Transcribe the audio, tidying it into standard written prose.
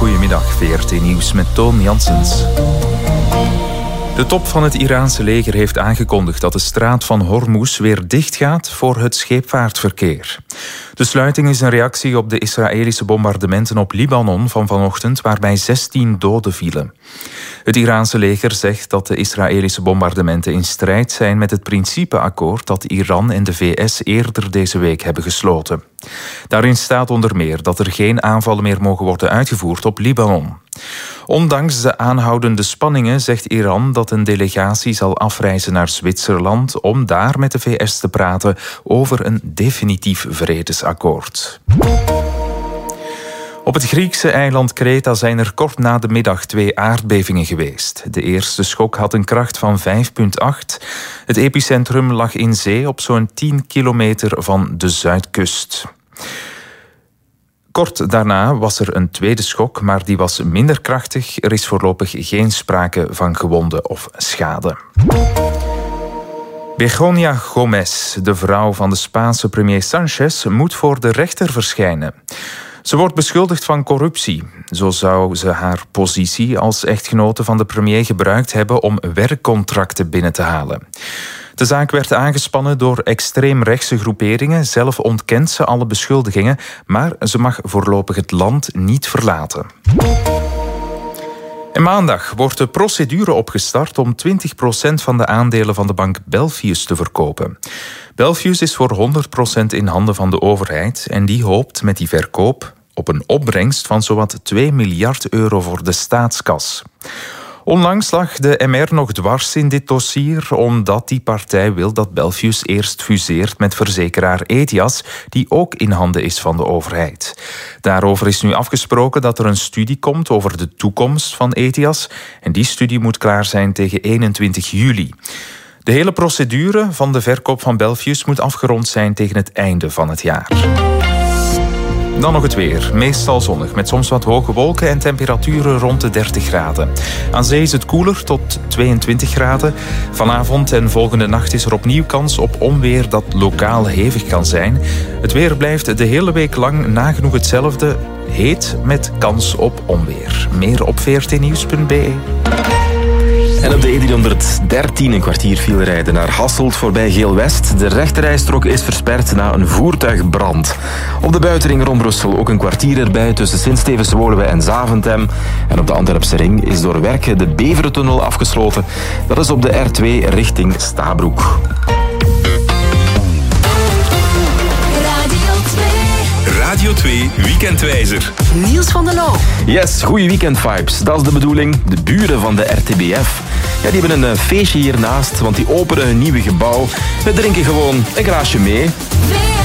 Goedemiddag, VRT Nieuws met Toon Janssens. De top van het Iraanse leger heeft aangekondigd dat de straat van Hormuz weer dichtgaat voor het scheepvaartverkeer. De sluiting is een reactie op de Israëlische bombardementen op Libanon van vanochtend, waarbij 16 doden vielen. Het Iraanse leger zegt dat de Israëlische bombardementen in strijd zijn met het principeakkoord dat Iran en de VS eerder deze week hebben gesloten. Daarin staat onder meer dat er geen aanvallen meer mogen worden uitgevoerd op Libanon. Ondanks de aanhoudende spanningen zegt Iran dat een delegatie zal afreizen naar Zwitserland om daar met de VS te praten over een definitief vredesakkoord. Op het Griekse eiland Kreta zijn er kort na de middag 2 aardbevingen geweest. De eerste schok had een kracht van 5,8. Het epicentrum lag in zee op zo'n 10 kilometer van de zuidkust. Kort daarna was er een tweede schok, maar die was minder krachtig. Er is voorlopig geen sprake van gewonden of schade. Begoña Gómez, de vrouw van de Spaanse premier Sánchez, moet voor de rechter verschijnen. Ze wordt beschuldigd van corruptie. Zo zou ze haar positie als echtgenote van de premier gebruikt hebben om werkcontracten binnen te halen. De zaak werd aangespannen door extreemrechtse groeperingen. Zelf ontkent ze alle beschuldigingen, maar ze mag voorlopig het land niet verlaten. En maandag wordt de procedure opgestart om 20% van de aandelen van de bank Belfius te verkopen. Belfius is voor 100% in handen van de overheid en die hoopt met die verkoop op een opbrengst van zowat 2 miljard euro voor de staatskas. Onlangs lag de MR nog dwars in dit dossier, omdat die partij wil dat Belfius eerst fuseert met verzekeraar Ethias, die ook in handen is van de overheid. Daarover is nu afgesproken dat er een studie komt over de toekomst van Ethias en die studie moet klaar zijn tegen 21 juli. De hele procedure van de verkoop van Belfius moet afgerond zijn tegen het einde van het jaar. Dan nog het weer. Meestal zonnig, met soms wat hoge wolken en temperaturen rond de 30 graden. Aan zee is het koeler tot 22 graden. Vanavond en volgende nacht is er opnieuw kans op onweer dat lokaal hevig kan zijn. Het weer blijft de hele week lang nagenoeg hetzelfde. Heet met kans op onweer. Meer op vrtnieuws.be. En op de E313 een kwartier file rijden naar Hasselt voorbij Geel-West. De rechterrijstrook is versperd na een voertuigbrand. Op de buitenring rond Brussel ook een kwartier erbij tussen Sint-Stevens-Woluwe en Zaventem. En op de Antwerpse ring is door werken de Beverentunnel afgesloten. Dat is op de R2 richting Stabroek. Radio 2 Weekendwijzer. Niels van den Loo. Yes, goeie weekendvibes. Dat is de bedoeling. De buren van de RTBF. Ja, die hebben een feestje hiernaast, want die openen een nieuwe gebouw. We drinken gewoon een glaasje mee.